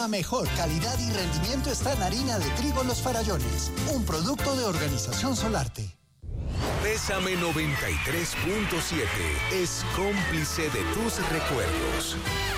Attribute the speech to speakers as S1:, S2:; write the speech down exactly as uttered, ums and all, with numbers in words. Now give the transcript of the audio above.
S1: La mejor calidad y rendimiento está en harina de trigo Los Farallones, un producto de Organización Solarte.
S2: Pésame noventa y tres punto siete es cómplice de tus recuerdos.